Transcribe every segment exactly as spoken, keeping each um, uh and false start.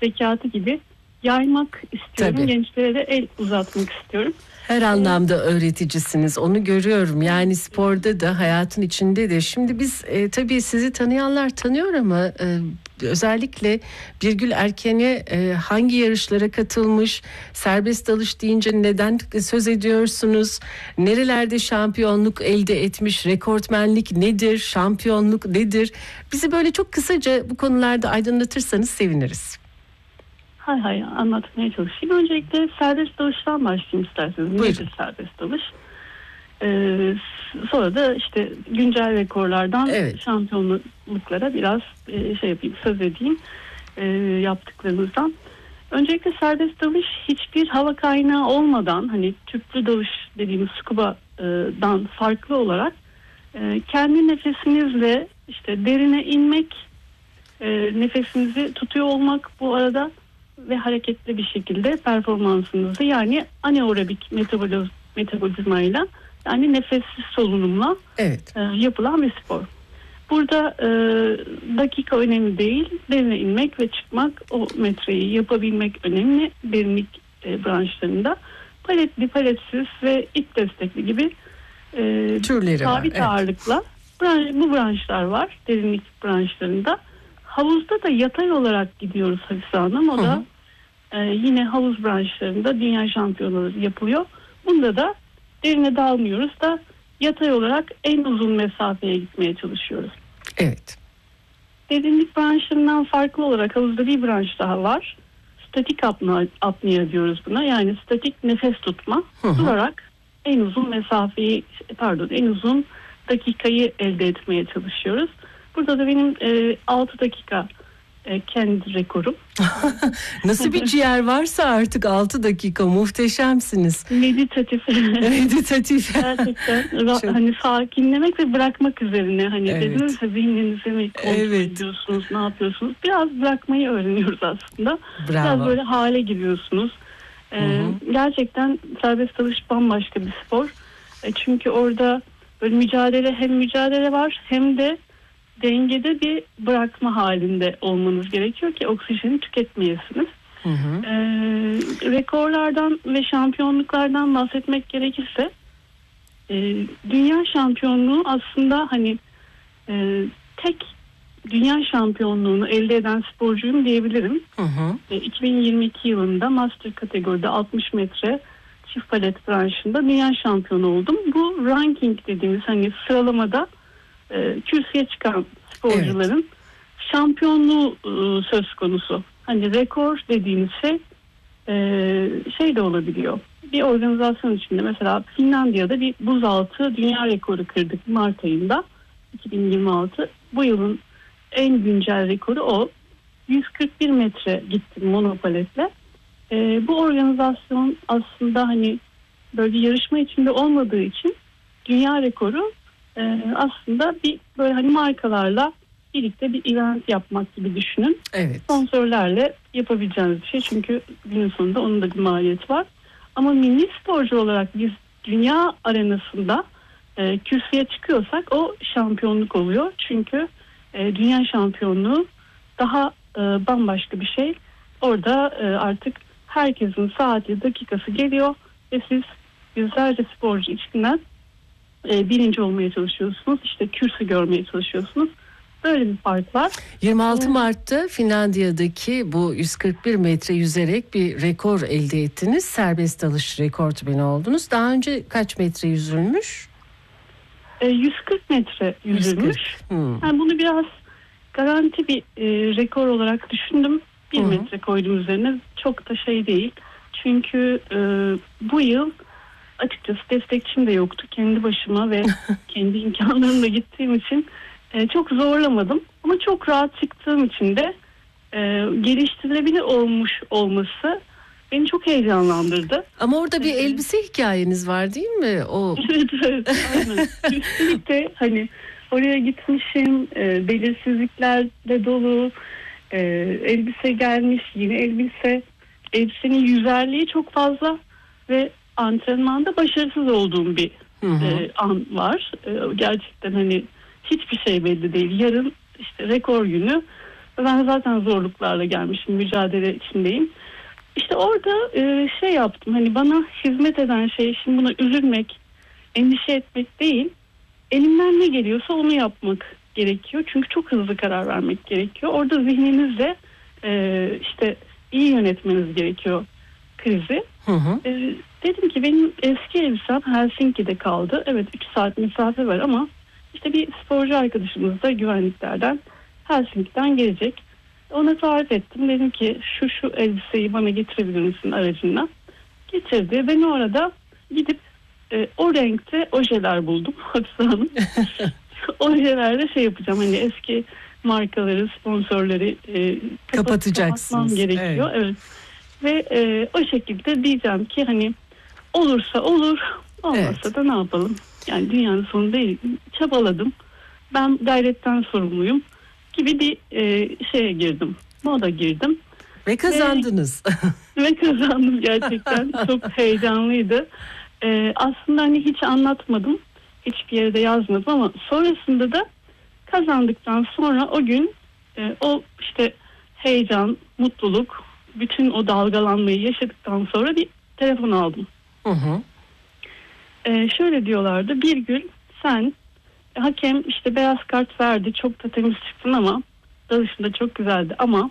harekatı gibi yaymak istiyorum. Tabii. Gençlere de el uzatmak istiyorum. Her anlamda öğreticisiniz, onu görüyorum. Yani sporda da, hayatın içinde de. Şimdi biz e, tabii sizi tanıyanlar tanıyor ama e, özellikle Birgül Erken'e e, hangi yarışlara katılmış, serbest dalış deyince neden söz ediyorsunuz, nerelerde şampiyonluk elde etmiş, rekortmenlik nedir, şampiyonluk nedir? Bizi böyle çok kısaca bu konularda aydınlatırsanız seviniriz. Hay hay anlatmaya çalışayım. Öncelikle serbest dalıştan başlayayım isterseniz. Buyurun. Nedir serbest dalış? Ee, sonra da işte güncel rekorlardan Evet. şampiyonluklara biraz e, şey yapayım, söz edeyim e, yaptıklarımızdan. Öncelikle serbest dalış hiçbir hava kaynağı olmadan, hani tüplü dalış dediğimiz scubadan farklı olarak e, kendi nefesinizle işte derine inmek, e, nefesinizi tutuyor olmak bu arada ve hareketli bir şekilde performansınızı, yani anaerobik metaboliz, metabolizmayla, yani nefessiz solunumla Evet. e, yapılan bir spor. Burada e, dakika önemli değil. Derine inmek ve çıkmak, o metreyi yapabilmek önemli. Derinlik e, branşlarında paletli, paletsiz ve ip destekli gibi e, Türleri var, sabit evet. ağırlıkla branş, bu branşlar var derinlik branşlarında. Havuzda da yatay olarak gidiyoruz Hafize Hanım. O Hı hı. da e, yine havuz branşlarında dünya şampiyonaları yapılıyor. Bunda da derine dalmıyoruz da yatay olarak en uzun mesafeye gitmeye çalışıyoruz. Evet. Derinlik branşlarından farklı olarak havuzda bir branş daha var. Statik apnea, apnea diyoruz buna. Yani statik nefes tutma. Hı hı. Durarak en uzun mesafeyi, pardon en uzun dakikayı elde etmeye çalışıyoruz. Burada da benim e, altı dakika e, kendi rekorum. Nasıl bir ciğer varsa artık altı dakika, muhteşemsiniz. Meditatif. Meditatif. Gerçekten ra- Çok- hani sakinlemek ve bırakmak üzerine, hani Evet. dediniz ya, zihninizi mi kontrol Evet. ediyorsunuz, ne yapıyorsunuz? Biraz bırakmayı öğreniyoruz aslında. Biraz Bravo. böyle hale giriyorsunuz. Ee, Hı hı. Gerçekten serbest dalış bambaşka bir spor. E, çünkü orada böyle mücadele, hem mücadele var hem de dengede bir bırakma halinde olmanız gerekiyor ki oksijeni tüketmeyesiniz. Hı hı. Ee, rekorlardan ve şampiyonluklardan bahsetmek gerekirse e, dünya şampiyonluğu aslında hani e, tek dünya şampiyonluğunu elde eden sporcuyum diyebilirim. Hı hı. E, iki bin yirmi iki yılında master kategoride altmış metre çift palet branşında dünya şampiyonu oldum. Bu ranking dediğimiz, hani sıralamada e, kürsüye çıkan sporcuların şampiyonluğu e, söz konusu. Hani rekor dediğimiz şey e, şey de olabiliyor. Bir organizasyon içinde mesela Finlandiya'da bir buzaltı dünya rekoru kırdık Mart ayında iki bin yirmi altı. Bu yılın en güncel rekoru o. yüz kırk bir metre gittim monopaletle. E, bu organizasyon aslında hani böyle bir yarışma içinde olmadığı için dünya rekoru e, aslında bir böyle hani markalarla birlikte bir event yapmak gibi düşünün. Evet. Sponsorlarla yapabileceğiniz bir şey. Çünkü günün sonunda onun da bir maliyeti var. Ama milli sporcu olarak biz dünya arenasında e, kürsüye çıkıyorsak o şampiyonluk oluyor. Çünkü e, dünya şampiyonluğu daha e, bambaşka bir şey. Orada e, artık herkesin saati, dakikası geliyor ve siz yüzlerce sporcu içinden e, birinci olmaya çalışıyorsunuz. İşte kürsü görmeye çalışıyorsunuz. Böyle bir fark var. yirmi altı Mart'ta Finlandiya'daki bu yüz kırk bir metre yüzerek bir rekor elde ettiniz. Serbest dalış rekortmeni oldunuz. Daha önce kaç metre yüzülmüş? E, yüz kırk metre yüzülmüş. yüz kırk. Hmm. Yani bunu biraz garanti bir e, rekor olarak düşündüm. Bir Hı hı. metre koydum üzerine. Çok da şey değil. Çünkü e, bu yıl açıkçası destekçim de yoktu. Kendi başıma ve kendi imkanlarımla gittiğim için e, çok zorlamadım. Ama çok rahat çıktığım için de e, geliştirilebilir olmuş olması beni çok heyecanlandırdı. Ama orada bir Evet. elbise hikayeniz var değil mi? O Evet, evet, aynen. Üstelik de hani oraya gitmişim, e, belirsizliklerle dolu, e, elbise gelmiş, yine elbise, elbisenin yüzerliği çok fazla ve antrenmanda başarısız olduğum bir Hı hı. e, an var. E, gerçekten hani hiçbir şey belli değil. Yarın işte rekor günü Ben zaten zorluklarla gelmişim, mücadele içindeyim. İşte orada e, şey yaptım, hani bana hizmet eden şey şimdi buna üzülmek, endişe etmek değil, elimden ne geliyorsa onu yapmak gerekiyor. Çünkü çok hızlı karar vermek gerekiyor. Orada zihninizle e, işte iyi yönetmeniz gerekiyor krizi. Hı hı. E, dedim ki benim eski elbisem Helsinki'de kaldı. Evet, üç saat mesafe var ama işte bir sporcu arkadaşımız da güvenliklerden Helsinki'den gelecek. Ona tarif ettim. Dedim ki şu şu elbiseyi bana getirebilir misin aracınla? Getirdi. Ben orada gidip e, o renkte ojeler buldum. Hafize Hanım. Ojelerle şey yapacağım. Hani eski markaları, sponsorları e, kapatacaksınız. Kapatmam gerekiyor. Evet. Evet. Ve e, o şekilde diyeceğim ki hani olursa olur, olmazsa evet. da ne yapalım? Yani dünyanın sonu değil. Çabaladım. Ben gayretten sorumluyum gibi bir e, şeye girdim. Moda girdim. Ve kazandınız. Ve, ve kazandım gerçekten. Çok heyecanlıydı. E, aslında hani hiç anlatmadım. Hiçbir yere de yazmadım ama sonrasında da kazandıktan sonra o gün e, o işte heyecan, mutluluk, bütün o dalgalanmayı yaşadıktan sonra bir telefon aldım. Hı hı. E, şöyle diyorlardı, bir gün sen hakem işte beyaz kart verdi, çok da temiz çıktın ama dalışında çok güzeldi ama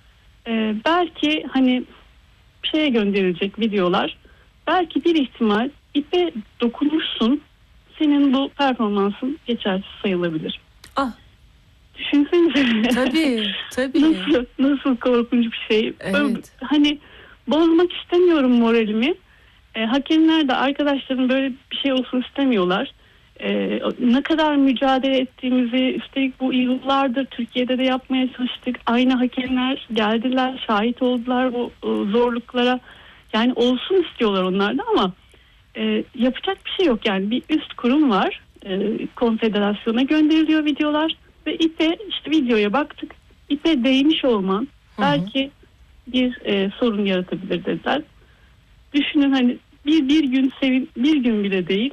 e, belki hani şeye gönderilecek videolar, belki bir ihtimal ipe dokunursun, senin bu performansın geçersiz sayılabilir. Ah. Düşünsenize. Tabii, tabii. Nasıl, nasıl korkunç bir şey. Evet. Hani bozmak istemiyorum moralimi. E, hakemler de arkadaşlarım böyle bir şey olsun istemiyorlar. E, ne kadar mücadele ettiğimizi, üstelik bu yıllardır Türkiye'de de yapmaya çalıştık. Aynı hakemler geldiler, şahit oldular bu e, zorluklara. Yani olsun istiyorlar onlar da ama e, yapacak bir şey yok. Yani bir üst kurum var. E, konfederasyona gönderiliyor videolar ve ipe işte videoya baktık. İpe değmiş olman hı hı. belki bir e, sorun yaratabilir dediler. Düşünün hani bir bir gün sevin, bir gün bile değil.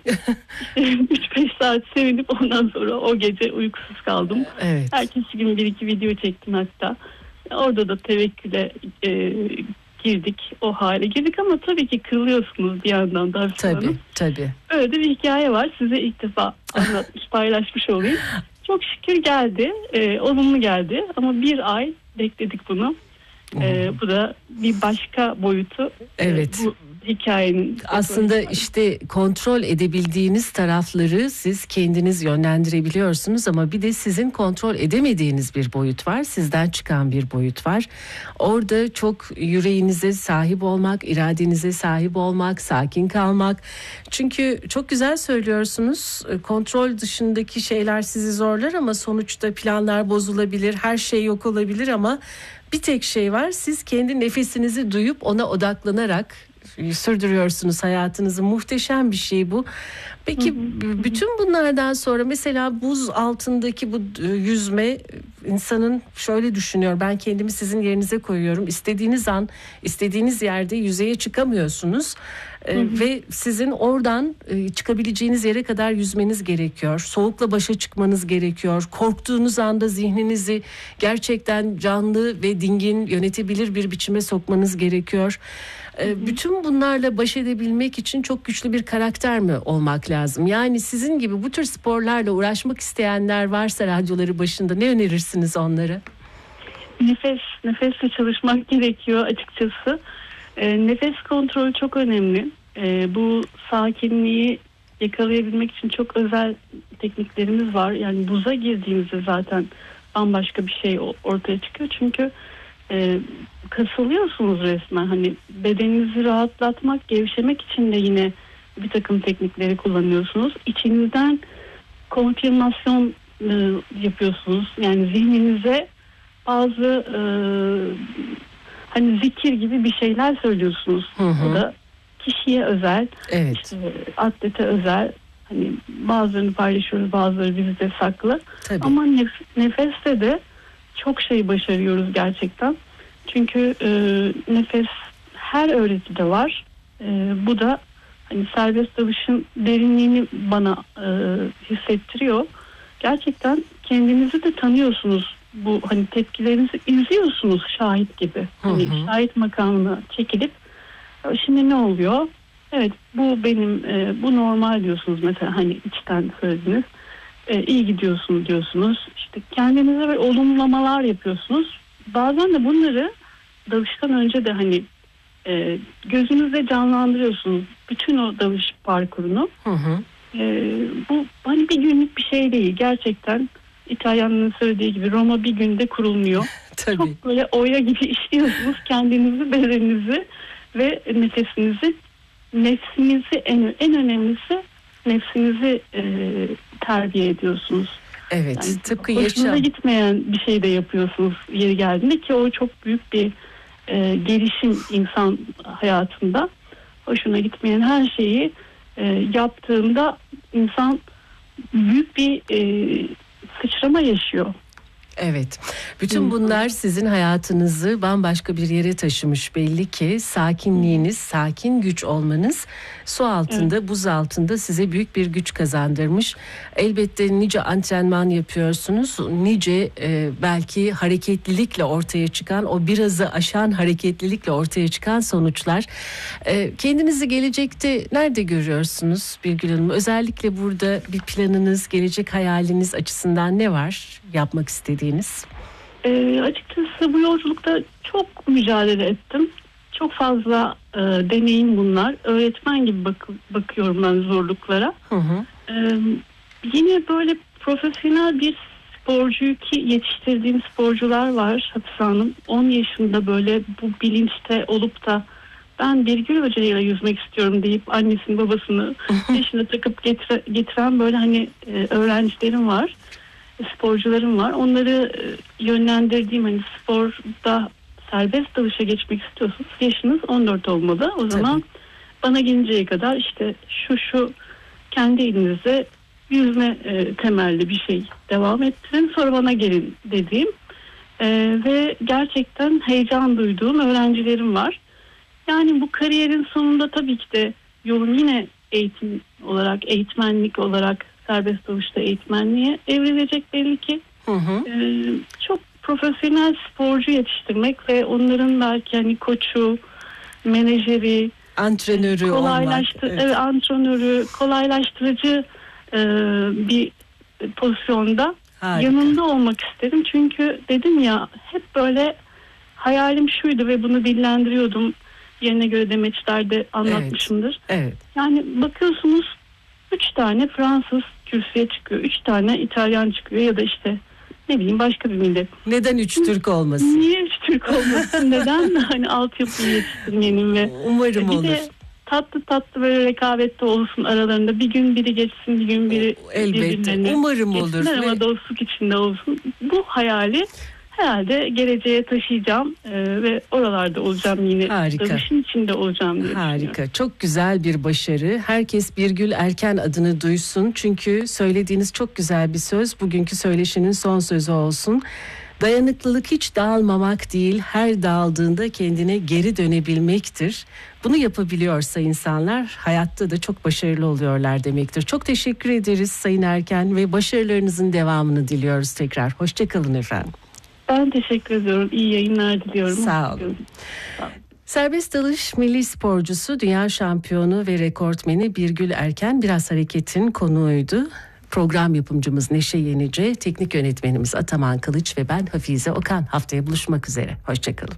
üç beş saat sevinip ondan sonra o gece uykusuz kaldım. Evet. Ertesi gün bir iki video çektim hatta. Orada da tevekküle e, girdik, o hale girdik ama tabii ki kırılıyorsunuz bir yandan da. Tabii, tabii. Öyle de bir hikaye var. Size ilk defa anlatmış, paylaşmış olayım. Çok şükür geldi, e, olumlu geldi ama bir ay bekledik bunu. E, bu da bir başka boyutu. Evet. E, bu hikayenin. Aslında işte kontrol edebildiğiniz tarafları siz kendiniz yönlendirebiliyorsunuz ama bir de sizin kontrol edemediğiniz bir boyut var. Sizden çıkan bir boyut var. Orada çok yüreğinize sahip olmak, iradenize sahip olmak, sakin kalmak. Çünkü çok güzel söylüyorsunuz. Kontrol dışındaki şeyler sizi zorlar ama sonuçta planlar bozulabilir, her şey yok olabilir ama bir tek şey var. Siz kendi nefesinizi duyup ona odaklanarak sürdürüyorsunuz hayatınızı. Muhteşem bir şey bu. Peki bütün bunlardan sonra mesela buz altındaki bu yüzme, insanın şöyle düşünüyor, ben kendimi sizin yerinize koyuyorum. İstediğiniz an, istediğiniz yerde yüzeye çıkamıyorsunuz. Hı hı. Ve sizin oradan çıkabileceğiniz yere kadar yüzmeniz gerekiyor. Soğukla başa çıkmanız gerekiyor. Korktuğunuz anda zihninizi gerçekten canlı ve dingin, yönetebilir bir biçime sokmanız gerekiyor. Hı hı. Bütün bunlarla baş edebilmek için çok güçlü bir karakter mi olmak lazım? Yani sizin gibi bu tür sporlarla uğraşmak isteyenler varsa radyoları başında ne önerirsiniz onlara? Nefes, nefesle çalışmak gerekiyor açıkçası. E, nefes kontrolü çok önemli. E, bu sakinliği yakalayabilmek için çok özel tekniklerimiz var. Yani buza girdiğinizde zaten bambaşka bir şey ortaya çıkıyor. Çünkü e, kasılıyorsunuz resmen. Hani bedeninizi rahatlatmak, gevşemek için de yine bir takım teknikleri kullanıyorsunuz. İçinizden konfirmasyon e, yapıyorsunuz. Yani zihninize bazı e, hani zikir gibi bir şeyler söylüyorsunuz. Hı hı. O da kişiye özel, evet. işte, atlete özel. Hani bazılarını paylaşıyoruz, bazıları bizde saklı. Tabii. Ama nef- nefeste de çok şey başarıyoruz gerçekten. Çünkü e, nefes her öğretide var. E, bu da hani serbest dalışın derinliğini bana e, hissettiriyor. Gerçekten kendinizi de tanıyorsunuz bu hani tepkilerinizi izliyorsunuz şahit gibi. Hani hı hı. şahit makamına çekilip şimdi ne oluyor? Evet, bu benim e, bu normal diyorsunuz mesela, hani içten söylediniz. E, iyi gidiyorsun diyorsunuz. İşte kendinize böyle olumlamalar yapıyorsunuz. Bazen de bunları dalıştan önce de hani e, gözünüzde canlandırıyorsunuz. Bütün o dalış parkurunu. Hı hı. E, bu hani bir günlük bir şey değil. Gerçekten İtalyanların söylediği gibi Roma bir günde kurulmuyor. Tabii. Çok böyle oya gibi işliyorsunuz kendinizi, bedeninizi ve nefesinizi. Nefsinizi en, en önemlisi nefsinizi e, terbiye ediyorsunuz. Evet, Yani tıpkı hoşunuza yaşam. gitmeyen bir şey de yapıyorsunuz yeri geldiğinde ki o çok büyük bir e, gelişim insan hayatında. Hoşuna gitmeyen her şeyi e, yaptığında insan büyük bir e, sıçrama yaşıyor. Evet. Bütün bunlar sizin hayatınızı bambaşka bir yere taşımış belli ki. Sakinliğiniz, sakin güç olmanız su altında, evet, buz altında size büyük bir güç kazandırmış. Elbette nice antrenman yapıyorsunuz. Nice e, belki hareketlilikle ortaya çıkan, o birazı aşan hareketlilikle ortaya çıkan sonuçlar. E, kendinizi gelecekte nerede görüyorsunuz Birgül Hanım? Özellikle burada bir planınız, gelecek hayaliniz açısından ne var yapmak istediğiniz? E, açıkçası bu yolculukta çok mücadele ettim. Çok fazla e, deneyim bunlar. Öğretmen gibi bak- bakıyorum ben zorluklara. Hı hı. E, yine böyle profesyonel bir sporcuyu ki yetiştirdiğim sporcular var Hafize Hanım. on yaşında böyle bu bilinçte olup da ben Birgül Hoca'yla yüzmek istiyorum deyip annesini babasını peşine takıp getire, getiren böyle hani e, öğrencilerim var. Sporcularım var. Onları yönlendirdiğim, hani sporda serbest dalışa geçmek istiyorsanız yaşınız on dört olmalı. O zaman tabii, bana gelinceye kadar işte şu şu kendi elinizde yüzme e, temelli bir şey devam ettirin. Sonra bana gelin dediğim e, ve gerçekten heyecan duyduğum öğrencilerim var. Yani bu kariyerin sonunda tabii ki de yolum yine eğitim olarak, eğitmenlik olarak serbest dalışta eğitmenliğe evrilecek belli ki. Hı hı. Ee, çok profesyonel sporcu yetiştirmek ve onların belki hani koçu, menajeri, antrenörü kolaylaştır, olmak, evet. evet, antrenörü, kolaylaştırıcı e, bir pozisyonda Harika. yanında olmak istedim. Çünkü dedim ya, hep böyle hayalim şuydu ve bunu dillendiriyordum. Yerine göre demeçlerde anlatmışımdır. Evet, evet. Yani bakıyorsunuz üç tane Fransız kürsüye çıkıyor. Üç tane İtalyan çıkıyor ya da işte ne bileyim başka bir millet. Neden üç Türk olmasın? Niye üç Türk olmasın? Neden? Hani altyapıyı yetiştirmeyenin ve Umarım bir olur. de tatlı tatlı böyle rekabette olsun aralarında. Bir gün biri geçsin, bir gün biri elbette. Umarım olur. Ama ve... dostluk içinde olsun. Bu hayali herhalde geleceğe taşıyacağım e, ve oralarda olacağım yine. Harika. Dalışın içinde olacağım diye Harika. Çok güzel bir başarı. Herkes Birgül Erken adını duysun. Çünkü söylediğiniz çok güzel bir söz. Bugünkü söyleşinin son sözü olsun. Dayanıklılık hiç dağılmamak değil, her dağıldığında kendine geri dönebilmektir. Bunu yapabiliyorsa insanlar hayatta da çok başarılı oluyorlar demektir. Çok teşekkür ederiz Sayın Erken ve başarılarınızın devamını diliyoruz tekrar. Hoşçakalın efendim. Ben teşekkür ediyorum. İyi yayınlar diliyorum. Sağ olun. Sağ olun. Serbest dalış milli sporcusu, dünya şampiyonu ve rekortmeni Birgül Erken Biraz Hareket'in konuğuydu. Program yapımcımız Neşe Yenice, teknik yönetmenimiz Ataman Kılıç ve ben Hafize Okan. Haftaya buluşmak üzere. Hoşçakalın.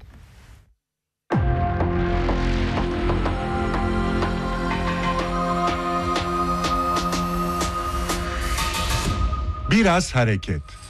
Biraz hareket.